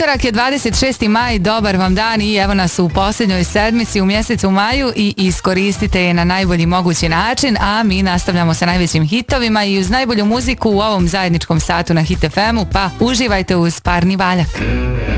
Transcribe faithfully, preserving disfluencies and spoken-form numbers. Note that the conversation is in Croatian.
Utorak je dvadeset šesti maj, dobar vam dan i evo nas u posljednjoj sedmici u mjesecu maju i iskoristite je na najbolji mogući način, a mi nastavljamo sa najvećim hitovima i uz najbolju muziku u ovom zajedničkom satu na Hit F M-u, pa uživajte uz parni valjak.